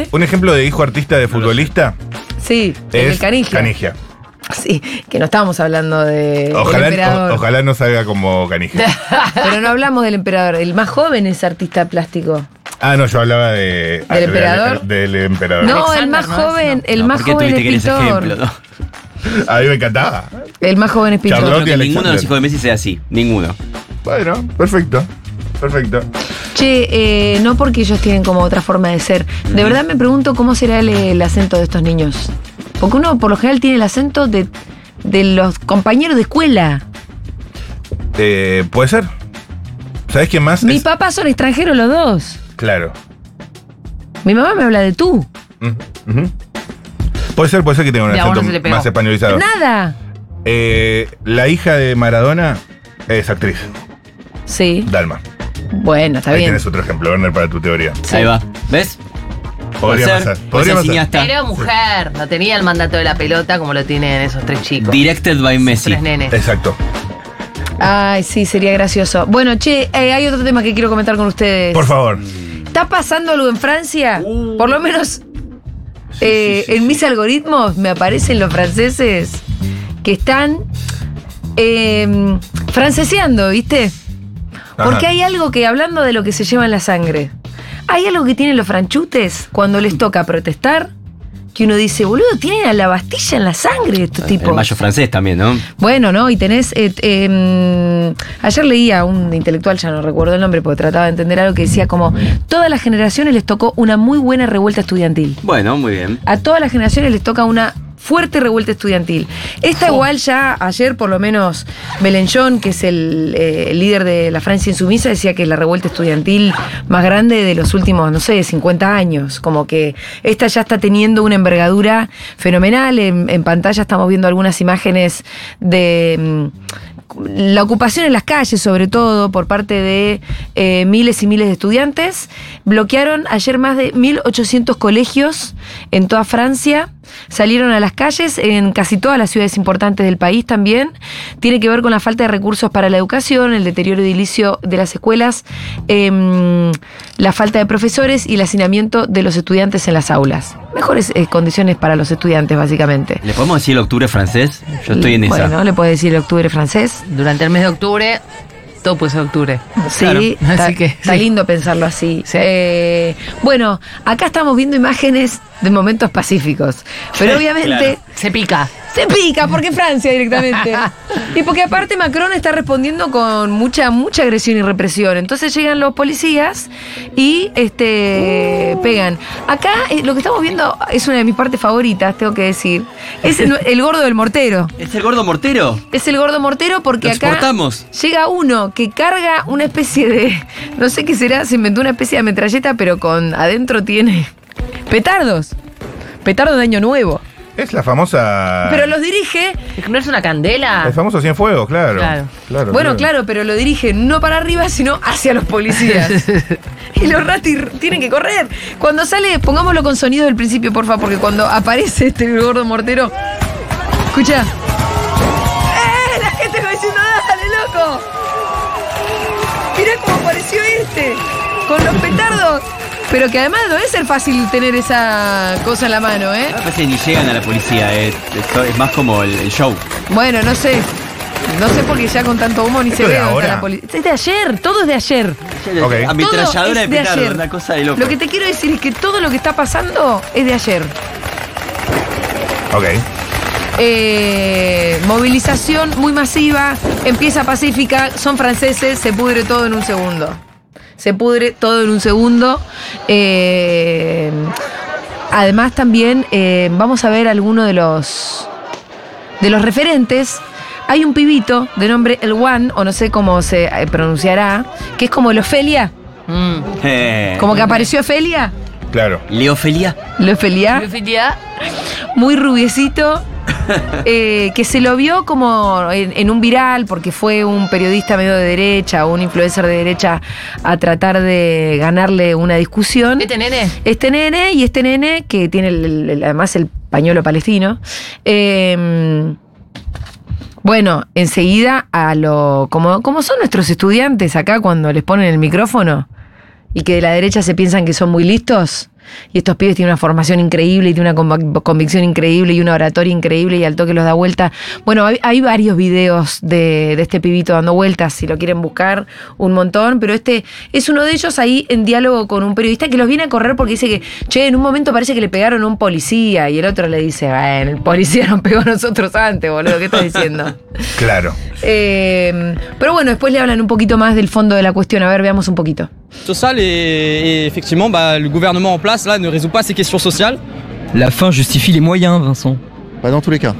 Un ejemplo de hijo artista de futbolista Sí, es el Canigia. Canigia. Sí, que no estábamos hablando del emperador. Ojalá no salga como Canigia. Pero no hablamos del emperador. El más joven es artista plástico. Ah, no, yo hablaba de... ¿Del emperador? Del emperador. No, Alexander, el más ¿no? joven, el No, más ¿por qué joven es tuviste que ir ese pintor. ejemplo, no? A mí me encantaba. El más joven es pintor. Yo creo que Alexander. ninguno de los hijos de Messi sea así. Ninguno. Bueno, perfecto. Perfecto. Che, no porque ellos tienen como otra forma de ser. De verdad me pregunto cómo será el acento de estos niños. Porque uno por lo general tiene el acento de los compañeros de escuela. ¿Puede ser? ¿Sabes quién más? Mis papás son extranjeros los dos. Claro. Mi mamá me habla de tú. Ujú. Puede ser que tenga un Y a vos no acento se te pegó. más españolizado. Nada. La hija de Maradona es actriz. Sí. Dalma. Bueno, está Ahí bien. tienes otro ejemplo, Werner, para tu teoría. Ahí va. ¿Ves? Podría Puede pasar. ser. Puede Podría ser pasar. cineasta. Pero mujer, no tenía el mandato de la pelota como lo tienen esos tres chicos. Directed by Messi. Tres nenes. Exacto. Ay, sí, sería gracioso. Bueno, che, hay otro tema que quiero comentar con ustedes. Por favor. ¿Está pasando algo en Francia? Por lo menos en mis algoritmos me aparecen los franceses que están franceseando, ¿viste? Porque Ajá. hay algo que, hablando de lo que se lleva en la sangre, hay algo que tienen los franchutes cuando les toca protestar, que uno dice, boludo, tienen a la Bastilla en la sangre estos tipos. El mayo francés también, ¿no? Bueno, ¿no? Y tenés... ayer leía un intelectual, ya no recuerdo el nombre, porque trataba de entender algo que decía como, todas las generaciones les tocó una muy buena revuelta estudiantil. Bueno, muy bien. A todas las generaciones les toca una fuerte revuelta estudiantil. Esta igual ya ayer, por lo menos, Mélenchon, que es el líder de la Francia Insumisa, decía que es la revuelta estudiantil más grande de los últimos, no sé, 50 años. Como que esta ya está teniendo una envergadura fenomenal. En pantalla estamos viendo algunas imágenes de la ocupación en las calles, sobre todo por parte de miles y miles de estudiantes. Bloquearon ayer más de 1.800 colegios en toda Francia. Salieron a las calles en casi todas las ciudades importantes del país también. Tiene que ver con la falta de recursos para la educación, el deterioro edilicio de las escuelas, la falta de profesores y el hacinamiento de los estudiantes en las aulas. Mejores condiciones para los estudiantes, básicamente. ¿Le podemos decir el octubre francés? Yo estoy en esa. Bueno, le puede decir el octubre francés. Durante el mes de octubre, todo puede ser octubre. Sí, Claro. está, Así que, está sí. lindo pensarlo así. Sí. Bueno, acá estamos viendo imágenes de momentos pacíficos, pero obviamente Claro. Se pica. se pica porque Francia directamente. Y porque aparte Macron está respondiendo con mucha agresión y represión. Entonces llegan los policías y pegan. Acá lo que estamos viendo es una de mis partes favoritas, tengo que decir. Es el gordo del mortero. ¿Es el gordo mortero? Es el gordo mortero porque Lo acá exportamos. llega uno que carga una especie de, no sé qué será, se inventó una especie de metralleta, pero con adentro tiene petardos. Petardo de Año Nuevo. Es la famosa. Pero los dirige, ¿No es una candela? El famoso Cienfuegos, claro. Claro. bueno, claro, pero lo dirige no para arriba, sino hacia los policías. Y los ratis tienen que correr. Cuando sale, pongámoslo con sonido del principio, porfa, porque cuando aparece este gordo mortero, escucha. La gente va diciendo, dale, loco. Mirá cómo apareció con los petardos. Pero que además no debe ser fácil tener esa cosa en la mano, ¿eh? A veces ni llegan a la policía, es más como el show. Bueno, no sé. No sé porque ya con tanto humo ni ¿Esto se de ve dónde está ahora? la policía. Es de ayer, todo es de ayer. Ok. Ametralladora Todo de es de petardo, ayer. una cosa de loco. Lo que te quiero decir es que todo lo que está pasando es de ayer. Ok. Movilización muy masiva, empieza pacífica, son franceses, se pudre todo en un segundo. Se pudre todo en un segundo. Además también vamos a ver algunos de los referentes. Hay un pibito de nombre El One, o no sé cómo se pronunciará, que es como el Ofelia. Como que apareció Ofelia. Claro. Leofelia. El Ofelia. Muy rubiecito. Que se lo vio como en un viral porque fue un periodista medio de derecha o un influencer de derecha a tratar de ganarle una discusión. ¿Este nene? Este nene que tiene además el pañuelo palestino. Bueno, enseguida como son nuestros estudiantes acá cuando les ponen el micrófono y que de la derecha se piensan que son muy listos. y estos pibes tienen una formación increíble y tienen una convicción increíble y una oratoria increíble y al toque los da vuelta. Bueno, hay varios videos de este pibito dando vueltas, si lo quieren buscar, un montón, pero este es uno de ellos ahí en diálogo con un periodista que los viene a correr porque dice que, che, en un momento parece que le pegaron a un policía y el otro le dice, bueno, el policía nos pegó a nosotros antes, boludo, ¿qué estás diciendo? Claro. Pero bueno, después le hablan un poquito más del fondo de la cuestión. A ver, veamos un poquito. Social et effectivement, le gouvernement en place là ne résout pas ces questions sociales. La fin justifie les moyens, Vincent. Pas dans tous les cas.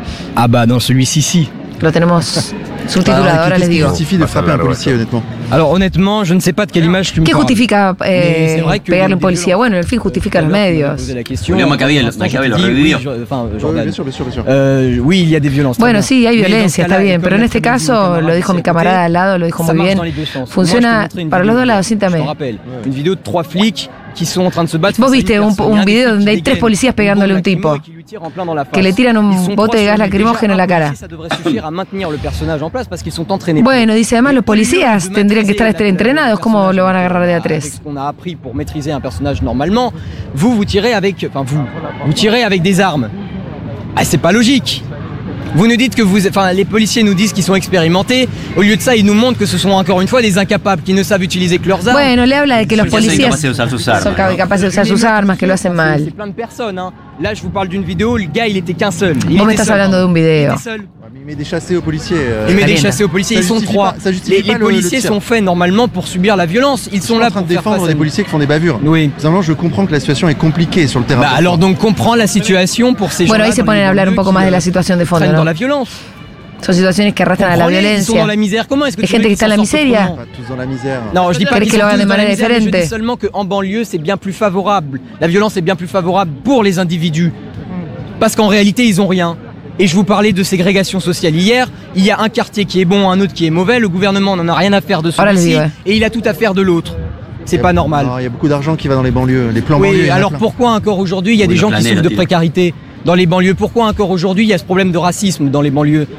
Ah bah dans celui-ci, si. Lo tenemos subtitulado, ahora les digo. Justifie de frapper un policier, honnêtement. Alors honnêtement, je ne sais pas de quelle image tu me ¿Qué parles. justifica Mais c'est vrai que pegarle a un des policía? violences- Bueno, el fin justifica los medios. William Machiavelli lo revivió. Oui, bien sûr, bien sûr, bien sûr. Oui, il y a des violences. Bueno, très sí, bien. hay Mais dans violencia, ce cas-là, está bien, et pero comme en l'a este très bien dit caso, mon lo dijo mi camarade camarada al lado, lo dijo ça muy marche bien. dans les deux sens. Funciona Moi, je te montrais une para los vidéo, dos lados, Je síntame. te rappelle, une vidéo de 3 flics qui sont en train de se battre. Vos face à viste une un personne. Il y a video des donde flics hay qui tres dégainent policías une pegándole a un bombe tipo, lacrymo et qui lui tirent en plein dans la que le face. tiran Ils un sont bote trois de gas sur lui. lacrimógeno en Déjà, la cara. un policier, ça devrait suffire à maintenir le personnage en place parce qu'ils sont entraînés. Bueno, dice, además los policías tendrían que estar entrenados, ¿cómo lo van a agarrar de a Avec tres? ce qu'on a appris pour maîtriser un personnage normalement, vous tirez avec, vous tirez avec des armes. Ah, c'est pas logique. Vous nous dites que les policiers nous disent qu'ils sont expérimentés. Au lieu de ça, ils nous montrent que ce sont encore une fois des incapables qui ne savent utiliser que leurs armes. Bueno, le habla de que los Porque son policías incapaces de usar sus armas, son ¿no? capaces de usar sus armas, que lo hacen C'est mal. plein de personnes. Hein. Là, je vous parle d'une vidéo. Le gars, il était qu'un seul. Il Vos me était estás seul, hablando de un Il video. était seul. Il met des chassés aux policiers. Il met Está des bien. chassés aux policiers. Ça Ils sont justifie 3. pas- ça justifie pas Les le policiers tir. sont faits normalement pour subir la violence. Ils sont là en train pour de faire face défendre à des nous. policiers qui font des bavures. Oui. Simplement, je comprends que la situation est compliquée sur le terrain. Bah alors donc comprends la situation pour ces Bueno, gens-là ahí se dans ponen les a hablar un banlieues poco qui, más de la situación de fondo, traînent ¿no? dans la violence. Son situaciones que arrastran a la Comprenez, ils sont dans violencia. la misère. Comment est-ce que Hay tu gente veux que está en la qu'ils s'en sortent miseria. autrement? Pas tous dans la misère. Non, je dis pas ¿Querés qu'ils que lo sont hagan de tous dans la manera misère, mais je diferente? dis seulement qu'en banlieue, c'est bien plus favorable. La violence est bien plus favorable pour les individus. Parce qu'en réalité, ils ont rien. Et je vous parlais de ségrégation sociale hier. Il y a un quartier qui est bon, un autre qui est mauvais. Le gouvernement n'en a rien à faire de Ahora les celui-ci. digo, Et il a tout à faire de l'autre. C'est pas normal. Il y a beaucoup d'argent qui va dans les banlieues. Les plans banlieues. Oui, il y en a alors plein. pourquoi encore aujourd'hui il y a Oui, des le gens qui plané, souffrent de là-dessus. précarité dans les banlieues? Pourquoi encore aujourd'hui il y a ce problème de racisme dans les banlieues?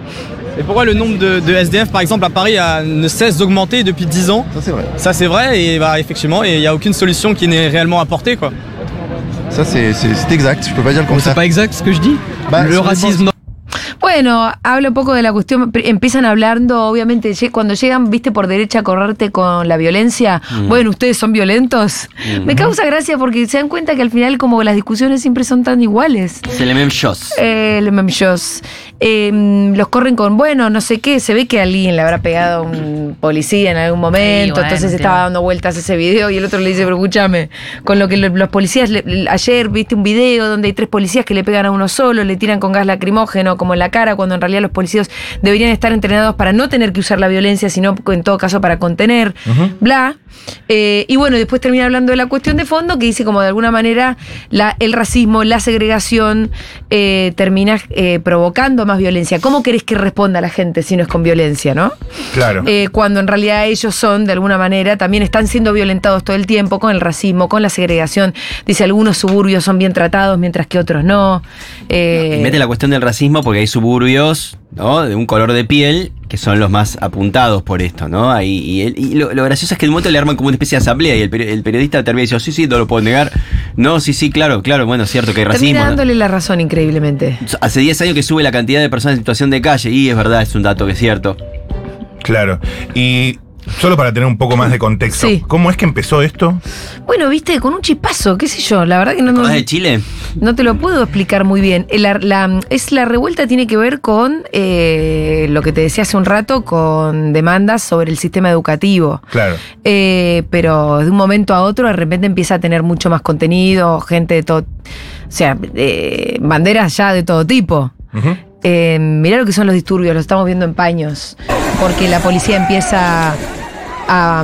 Et pourquoi le nombre de SDF par exemple à Paris ne cesse d'augmenter depuis 10 ans? Ça, c'est vrai. Ça c'est vrai et effectivement il n'y a aucune solution qui n'est réellement apportée quoi. Ça, c'est exact. Je peux pas dire le C'est contraire. pas exact ce que je dis? Bah, Le sur les racisme. Bueno, habla un poco de la cuestión, empiezan hablando, obviamente, cuando llegan, viste, por derecha a correrte con la violencia, bueno, ustedes son violentos. Me causa gracia porque se dan cuenta que al final como las discusiones siempre son tan iguales. C'est les mêmes choses. Le même chose. Los corren con, bueno, no sé qué, se ve que alguien le habrá pegado a un policía en algún momento, bueno, entonces entiendo. estaba dando vueltas ese video y el otro le dice, pero escúchame, con lo que los policías, ayer viste un video donde hay 3 policías que le pegan a uno solo, le tiran con gas lacrimógeno como en la cara, cuando en realidad los policías deberían estar entrenados para no tener que usar la violencia, sino en todo caso para contener, bla. Y bueno, después termina hablando de la cuestión de fondo, que dice como de alguna manera el racismo, la segregación termina provocando más violencia. ¿Cómo querés que responda la gente si no es con violencia, no? Claro. Cuando en realidad ellos son, de alguna manera, también están siendo violentados todo el tiempo con el racismo, con la segregación. Dice, algunos suburbios son bien tratados, mientras que otros no. Y mete la cuestión del racismo porque hay suburbios, ¿no?, de un color de piel que son los más apuntados por esto, ¿no? Y lo gracioso es que en un momento le arman como una especie de asamblea y el periodista termina diciendo, sí, no lo puedo negar. No, sí, claro, bueno, es cierto que hay racismo. Termina ¿no? dándole la razón increíblemente. Hace 10 años que sube la cantidad de personas en situación de calle y es verdad, es un dato que es cierto. Claro. Y solo para tener un poco más de contexto, Sí. ¿cómo es que empezó esto? Bueno, viste, con un chispazo, qué sé yo, la verdad que no, ¿Acordás de Chile? no te lo puedo explicar muy bien. La revuelta tiene que ver con lo que te decía hace un rato, con demandas sobre el sistema educativo. Claro. Pero de un momento a otro de repente empieza a tener mucho más contenido, gente de todo, o sea, banderas ya de todo tipo. Ujú. Mirá lo que son los disturbios, lo estamos viendo en Paños, porque la policía empieza a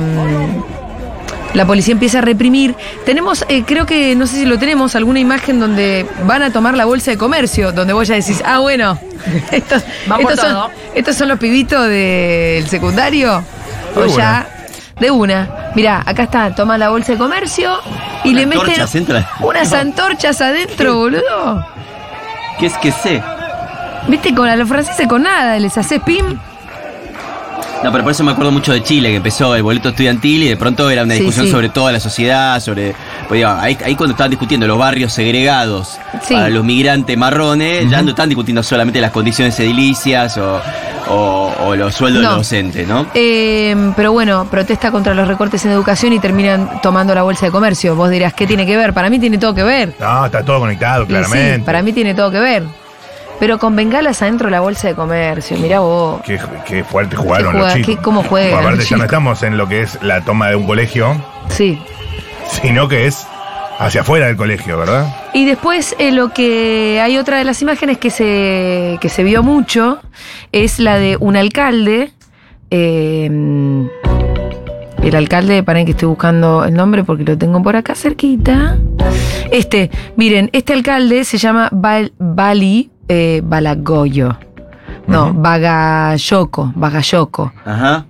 reprimir. Tenemos, creo que, no sé si lo tenemos, alguna imagen donde van a tomar la bolsa de comercio, donde vos ya decís, bueno, Va por todo. estos son los pibitos del secundario, De o una. ya, de una. Mirá, acá está, toma la bolsa de comercio y Unas le meten antorchas entra. unas antorchas adentro, boludo. ¿Qué es que sé? Viste, con a los franceses con nada, les haces pim. No, pero por eso me acuerdo mucho de Chile, que empezó el boleto estudiantil y de pronto era una Sí, discusión sí. sobre toda la sociedad, sobre... Pues, digo, ahí cuando estaban discutiendo los barrios segregados Sí. para los migrantes marrones, ya no están discutiendo solamente las condiciones edilicias o los sueldos No. de los docentes, ¿no? Pero bueno, protesta contra los recortes en educación y terminan tomando la bolsa de comercio. Vos dirás, ¿qué tiene que ver? Para mí tiene todo que ver. No, está todo conectado, Y claramente. sí, para mí tiene todo que ver. Pero con bengalas adentro de la bolsa de comercio, mirá vos. Qué fuerte jugaron Qué los juega- chicos. qué- cómo juegan Bueno, aparte los ya no chicos. estamos en lo que es la toma de un colegio, Sí. sino que es hacia afuera del colegio, ¿verdad? Y después lo que hay otra de las imágenes que se vio mucho es la de un alcalde. El alcalde, paren que estoy buscando el nombre porque lo tengo por acá cerquita. Miren, este alcalde se llama Bali Balagoyo. No, Bagayoko. Ajá.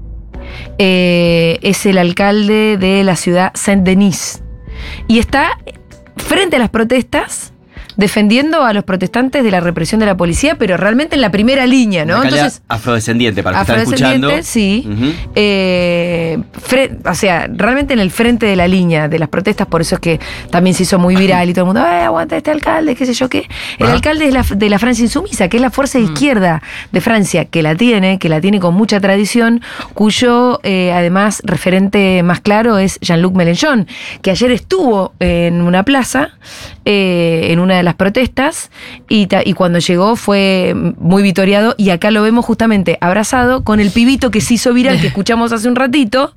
Es el alcalde de la ciudad Saint-Denis. Y está frente a las protestas defendiendo a los protestantes de la represión de la policía, pero realmente en la primera línea, ¿no? Un alcalde Entonces, afrodescendiente, para los que están escuchando. afrodescendiente, sí. Ujú. O sea, realmente en el frente de la línea de las protestas, por eso es que también se hizo muy viral y todo el mundo, aguanta este alcalde, qué sé yo qué. El Ajá. alcalde es de la Francia Insumisa, que es la fuerza de izquierda de Francia, que la tiene con mucha tradición, cuyo además referente más claro es Jean-Luc Mélenchon, que ayer estuvo en una plaza, en una de las protestas, y cuando llegó fue muy vitoreado, y acá lo vemos justamente abrazado con el pibito que se hizo viral, que escuchamos hace un ratito.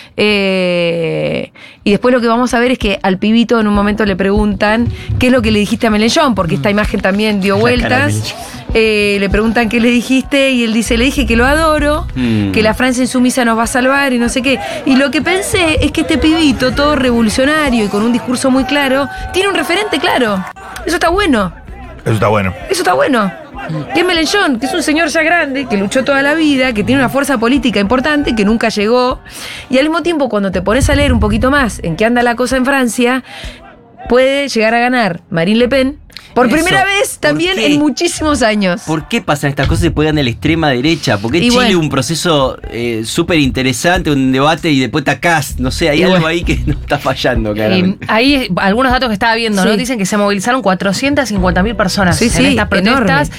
Y después lo que vamos a ver es que al pibito en un momento le preguntan qué es lo que le dijiste a Mélenchon, porque esta imagen también dio La cara de vueltas. Le preguntan qué le dijiste y él dice, le dije que lo adoro, que la Francia Insumisa nos va a salvar y no sé qué. Y lo que pensé es que este pibito, todo revolucionario y con un discurso muy claro, tiene un referente claro. Eso está bueno. Eso está bueno. Eso está bueno. Que es Mélenchon, que es un señor ya grande, que luchó toda la vida, que tiene una fuerza política importante, que nunca llegó. Y al mismo tiempo, cuando te pones a leer un poquito más en qué anda la cosa en Francia, puede llegar a ganar Marine Le Pen por Eso, primera vez ¿por también qué? en muchísimos años. ¿Por qué pasan estas cosas y después gana la extrema derecha? Porque Y Chile bueno. un proceso súper interesante, un debate y después está acá, no sé, hay Y algo bueno. ahí que no está fallando, claramente. Ahí algunos datos que estaba viendo, ¿no? Sí. Dicen que se movilizaron 450.000 personas Sí, en sí, estas protestas.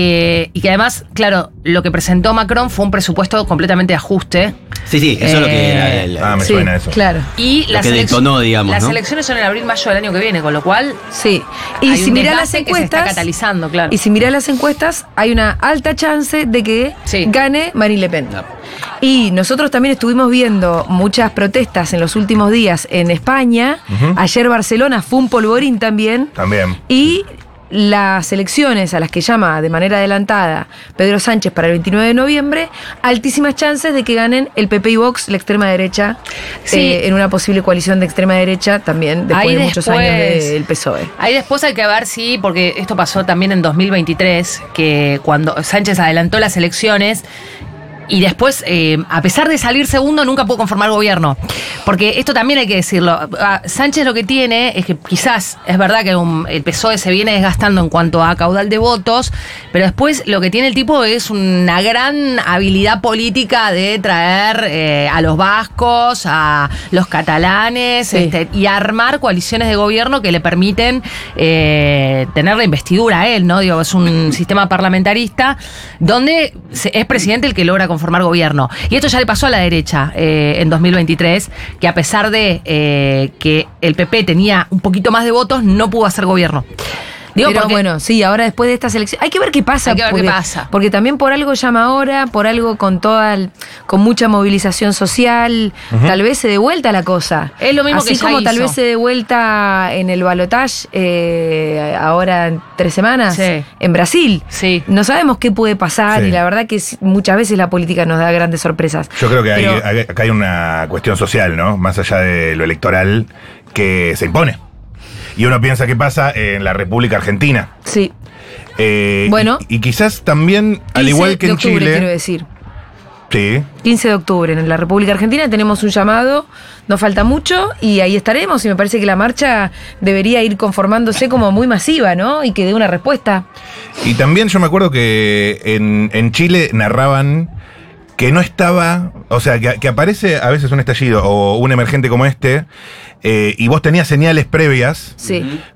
Y que además, claro, lo que presentó Macron fue un presupuesto completamente de ajuste. Sí, eso es lo que... Me Sí, suena eso. claro. Y Lo que detonó, digamos, las ¿no? elecciones son en abril-mayo del año que viene, con lo cual Sí. Y hay si un mirás las desgaste que se está encuestas, catalizando, claro. y si mirás las encuestas, hay una alta chance de que Sí. gane Marine Le Pen. No. Y nosotros también estuvimos viendo muchas protestas en los últimos días en España. Ujú. Ayer Barcelona fue un polvorín también. También. Y las elecciones a las que llama de manera adelantada Pedro Sánchez para el 29 de noviembre, altísimas chances de que ganen el PP y Vox, la extrema derecha, Sí. en una posible coalición de extrema derecha también después Ahí de muchos después- años del PSOE. Ahí después hay que ver si, porque esto pasó también en 2023, que cuando Sánchez adelantó las elecciones y después, a pesar de salir segundo, nunca pudo conformar gobierno. Porque esto también hay que decirlo. Sánchez lo que tiene es que quizás es verdad que el PSOE se viene desgastando en cuanto a caudal de votos, pero después lo que tiene el tipo es una gran habilidad política de traer a los vascos, a los catalanes, Sí. y armar coaliciones de gobierno que le permiten tener la investidura a él, ¿no? Digo, es un sistema parlamentarista donde es presidente el que logra conformar gobierno. Y esto ya le pasó a la derecha en 2023, que a pesar de que el PP tenía un poquito más de votos, no pudo hacer gobierno. Digo, Pero porque- bueno, sí, ahora después de estas elecciones hay que ver qué pasa. Hay que ver qué porque, pasa. porque también por algo llama ahora, por algo con con mucha movilización social, tal vez se dé vuelta la cosa. Es lo mismo Así que ya como tal hizo. vez se dé vuelta en el balotaje ahora en 3 semanas Sí. en Brasil. Sí. No sabemos qué puede pasar Sí. y la verdad que muchas veces la política nos da grandes sorpresas. Yo creo que Pero- acá hay una cuestión social, ¿no? Más allá de lo electoral, que se impone. Y uno piensa qué pasa en la República Argentina. Sí. Bueno. Y quizás también, al 15 igual que de en octubre, Chile. quiero decir. Sí. 15 de octubre en la República Argentina tenemos un llamado, nos falta mucho y ahí estaremos y me parece que la marcha debería ir conformándose como muy masiva, ¿no? Y que dé una respuesta. Y también yo me acuerdo que en Chile narraban que no estaba, o sea, que aparece a veces un estallido o un emergente como este, y vos tenías señales previas, Sí.